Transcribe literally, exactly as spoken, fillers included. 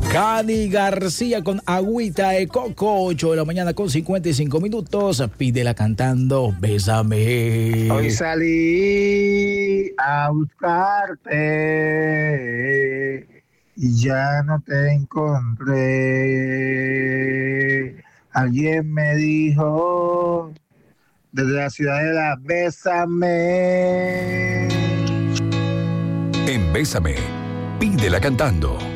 Cani García con Agüita de Coco, ocho de la mañana con cincuenta y cinco minutos. Pídela cantando Bésame. Hoy salí a buscarte y ya no te encontré. Alguien me dijo desde la ciudadela, bésame. En Bésame, pídela cantando.